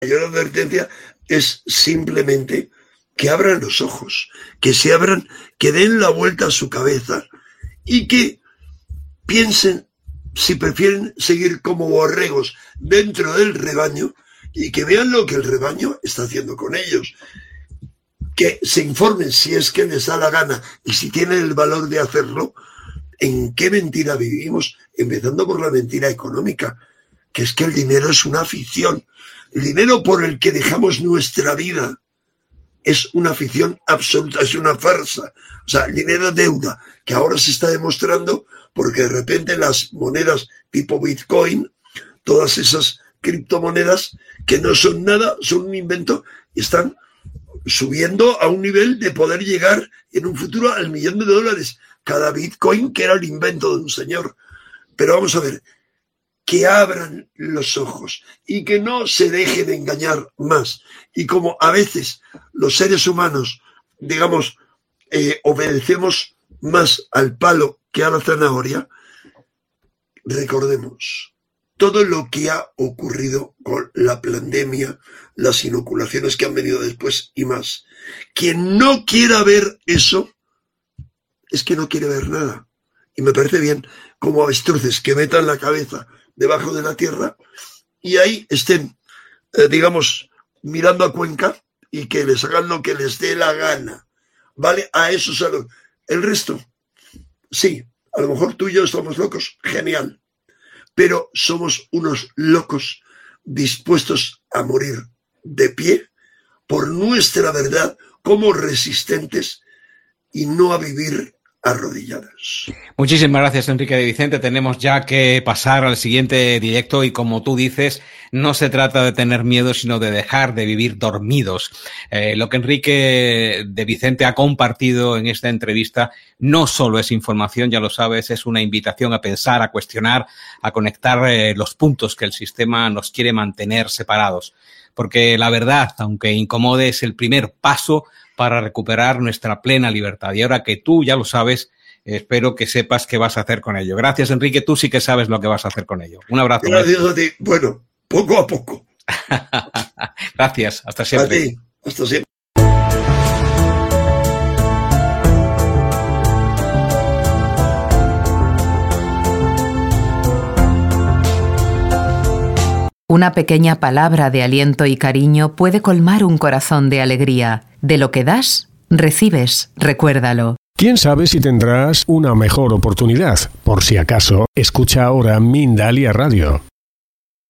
mayor advertencia es simplemente que abran los ojos, que se abran, que den la vuelta a su cabeza y que piensen si prefieren seguir como borregos dentro del rebaño y que vean lo que el rebaño está haciendo con ellos. Que se informen si es que les da la gana y si tienen el valor de hacerlo, en qué mentira vivimos, empezando por la mentira económica, que es que el dinero es una afición. El dinero por el que dejamos nuestra vida es una afición absoluta, es una farsa. O sea, el dinero deuda, que ahora se está demostrando porque de repente las monedas tipo Bitcoin, todas esas criptomonedas que no son nada, son un invento y están subiendo a un nivel de poder llegar en un futuro al $1.000.000 cada Bitcoin, que era el invento de un señor. Pero vamos a ver, que abran los ojos y que no se dejen engañar más. Y como a veces los seres humanos, digamos, obedecemos más al palo que a la zanahoria, recordemos todo lo que ha ocurrido con la pandemia, las inoculaciones que han venido después y más. Quien no quiera ver eso, es que no quiere ver nada. Y me parece bien como avestruces que metan la cabeza debajo de la tierra y ahí estén, digamos, mirando a Cuenca y que les hagan lo que les dé la gana. ¿Vale? A eso salud. El resto, sí, a lo mejor tú y yo estamos locos, genial. Pero somos unos locos dispuestos a morir de pie por nuestra verdad como resistentes y no a vivir arrodilladas. Muchísimas gracias, Enrique de Vicente. Tenemos ya que pasar al siguiente directo y, como tú dices, no se trata de tener miedo, sino de dejar de vivir dormidos. Lo que Enrique de Vicente ha compartido en esta entrevista no solo es información, ya lo sabes, es una invitación a pensar, a cuestionar, a conectar los puntos que el sistema nos quiere mantener separados. Porque la verdad, aunque incomode, es el primer paso para recuperar nuestra plena libertad. Y ahora que tú ya lo sabes, espero que sepas qué vas a hacer con ello. Gracias, Enrique. Tú sí que sabes lo que vas a hacer con ello. Un abrazo. Gracias a ti. Bueno, poco a poco. Gracias. Hasta siempre. A ti. Hasta siempre. Una pequeña palabra de aliento y cariño puede colmar un corazón de alegría. De lo que das, recibes, recuérdalo. ¿Quién sabe si tendrás una mejor oportunidad? Por si acaso, escucha ahora Mindalia Radio.